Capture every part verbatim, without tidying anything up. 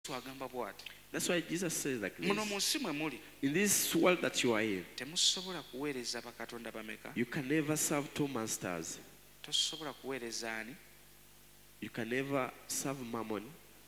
twagamba bw'ati. That's why Jesus says like Muno mu this. nsi mwe muli In this world that you are in, temusobola kuweereza bakatonda bameka. you can never serve two masters. Tosobola kuweereza ani? You can never serve mammon.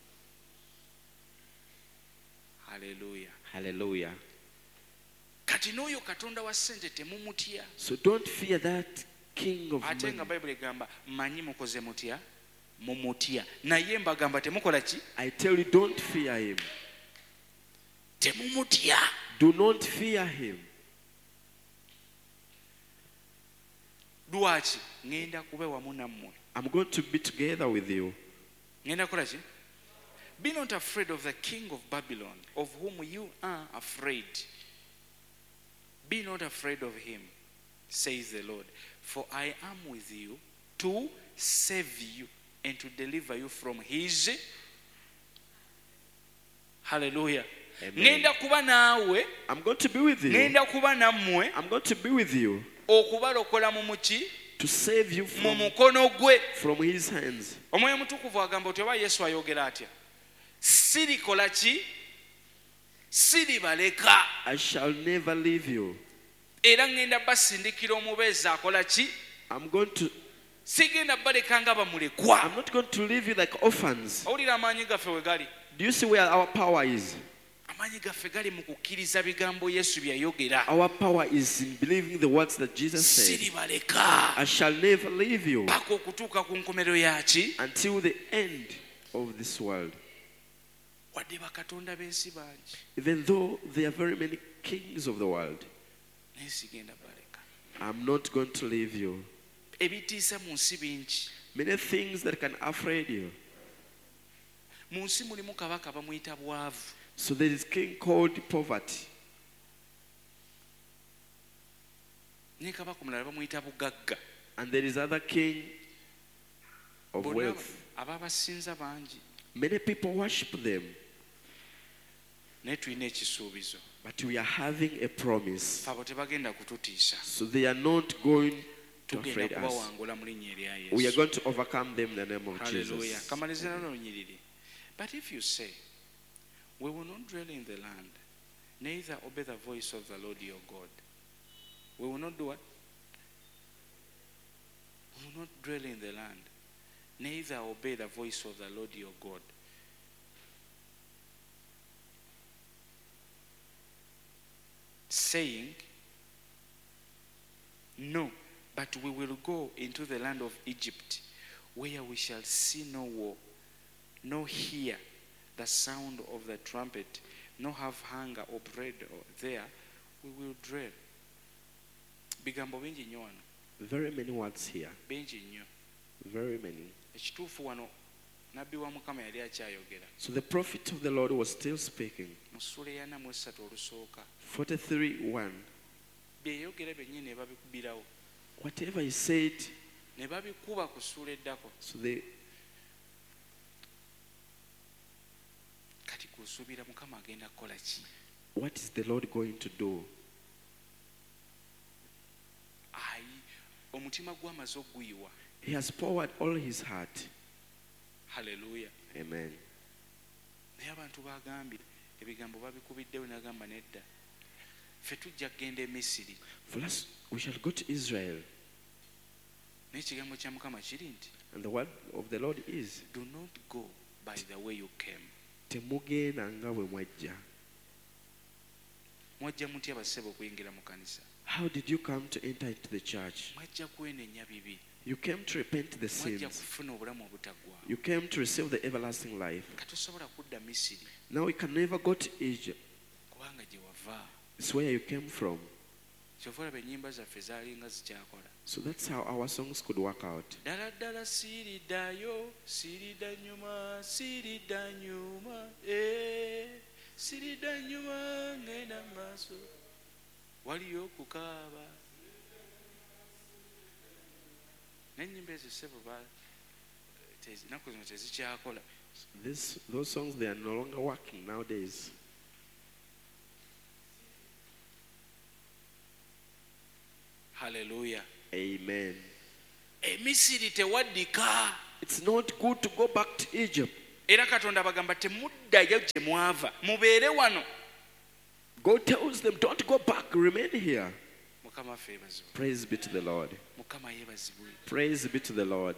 Haleluya. Hallelujah. Kati n'oyo katonda wa ssente temumutya. So don't fear that king of Ate nga money. Bayibuli egamba mmanyi mukoze mutya? Mumutya. Naye mbagamba temukola ki? I tell you, don't fear him. Temumutya. Do not fear him. Lwaki? Ngenda kube wamu nammwe. I'm going to be together with you. Ngenda kukola ki? Be not afraid of the king of Babylon, of whom you are afraid. Be not afraid of him, says the Lord, for I am with you to save you and to deliver you from his. Hallelujah. Ngenda kuba naawe. I'm going to be with you. Ngenda kuba nammwe. I'm going to be with you Okubalokola mu muki? to save you Mu from, mukono gwe. from his hands. Omwoyo Mutukuvu agamba oti oba Yesu ayogera atya? Sirikola ki? Siribaleka. I shall never leave you. Era ngenda basindikira omubeezi akola ki? I'm going to, Sigenda baleka nga bamulekwa. I'm not going to leave you like orphans. Owulira amaanyi gaffe we gali? Do you see where our power is? Amaanyi gaffe gali mu kukkiriza bigambo Yesu bye yayogera. Our power is in believing the words that Jesus said. Siribaleka. I shall never leave you Paka okutuuka ku nkomerero yaki? until the end of this world. Wadde bakatonda b'ensi bangi. Even though there are very many kings of the world, Naye sigenda baleka. I'm not going to leave you. Ebitiisa mu nsi bingi. Many things that can afraid you. Mu nsi mulimu kabaka bamuyita bwavu. So there is king called poverty. Ne kabaka omulala bamuyita bugagga. And there is other king of Bonna wealth. ababasinza bangi. Many people worship them. Naye tulina ekisuubizo. But we are having a promise. Abo tebagenda kututiisa. So they are not going to Tugenda afraid us. kubawangula mu linnya erya We are Yesu. going to overcome them in the name of Hallelujah. Jesus. Kamalizira n'olunyiriri. But if you say, we will not dwell in the land, neither obey the voice of the Lord your God. We will not do what? We will not dwell in the land, neither obey the voice of the Lord your God. Saying, no, but we will go into the land of Egypt, where we shall see no war, no hear the sound of the trumpet, no have hunger or bread there, we will dwell. Bigambo bingi nnyo wano, Very many words here. bingi nnyo. Very many. Ekituufu wano nabbi wa Mukama yali akyayogera. So the prophet of the Lord was still speaking. Mu ssula eya ana mu esatu olusooka. forty-three one. Bye yayogera byennyini ne babikubirawo. Whatever he said, Ne babikuba ku ssula eddako. so they, Kati kusuubira Mukama agenda kukola ki? what is the Lord going to do? Ayi, omutima gw'amaze okuguyiwa. He has poured all his heart. Haleluya. Amen. Naye abantu bagambye ebigambo babikubiddewo n'agamba nedda. Ffe tujja kgenda e Misiri. For us, we shall go to Israel. Naye ekigambo kya Mukama kiri nti, And the word of the Lord is, do not go by the way you came. temugenda nga bwe mwajja. Mwajja mutya bassebo okuyingira mu kanisa? How did you come to enter into the church? Mwajja kwenenya bibi. You came to repent the Mwajja sins. kufuna obulamu obutaggwaawo. You came to receive the everlasting life. Nga tosobola kudda Misiri Now we can never go to Egypt. kubanga gye wava. It's where you came from. Kyova olaba ennyimba zaffe zaalinga zikyakola. So that's how our songs could work out. Ddala ddala siiriddayo, siiridda nnyuma, siiridda nnyuma, eh, siiridda nnyuma, ngenda mu maaso. Waliyo okukaaba. N'ennyimba ezo ssebo ba tezi- ennaku zino tezikyakola. This, those songs, they are no longer working nowadays. Haleluya. Amen. E Misiri tewaddika. It's not good to go back to Egypt. era katonda bagamba temuddayo gye mwava mubeere wano. God tells them, don't go back, remain here. Mukama ffe yeebazibwe. Praise be to the Lord. Mukama yeebazibwe. Praise be to the Lord.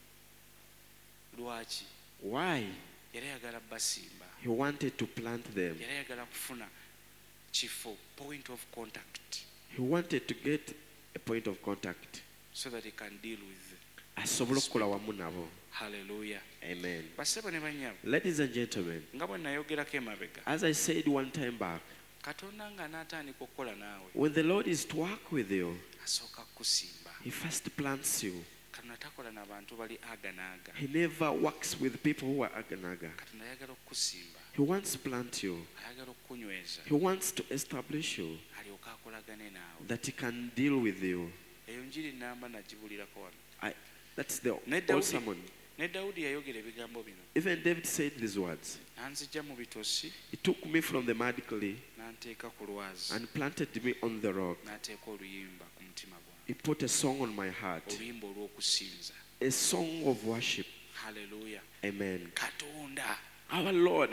Lwaki? Why? Yali ayagala basimba. He wanted to plant them. Yali ayagala kufuna kifo, point of contact, He wanted to get a point of contact. so that he can deal with. Asobola okukola wamu nabo. Hallelujah. Amen. Basebo ne banyabo, Ladies and gentlemen, nga bwe nayogerako emabega, as I said one time back, katonda nga n'atandika okukola naawe when the Lord is to work with you, asooka kukusimba. He first plants you. Katonda takola n'abantu bali aganaaga. He never works with people who are aganaga. Katonda ayagala okukusimba, He wants to plant you. ayagala okukunyweza, He wants to establish you, alyoke akolagane naawe. that He can deal with you. Eyo njiri namba nagibulirako wano. I, that's the Ne old Dawudi, sermon. ne Dawudi yayogera ebigambo bino, Even David said these words. n'anzigya mu bitosi He took me from the mud clay n'anteeka ku lwazi, and planted me on the rock. n'ateeka oluyimba ku mutima gwange, He put a song on my heart, oluyimba olw'okusinza. a song of worship. Hallelujah. Amen. Katonda Our Lord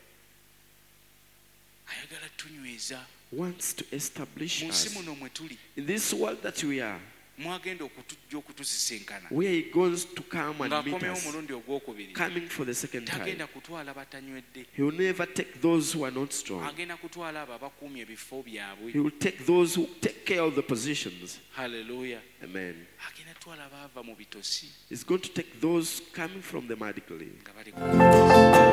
ayagala tunyweza wants to establish mu nsi us muno mwe tuli, in this world that we are, mwagenda okutujja okutusisinkana, where He goes to come and meet ng'akomyewo us, omulundi ogwokubiri. coming for the second time. Tagenda kutwala batanywedde, He will never take those who are not strong. agenda kutwala abo abakuumye ebifo byabwe. He will take those who take care of the positions. Hallelujah. Amen. Agenda twala baava mu bitosi He's going to take those coming from the mud clay, nga bali ku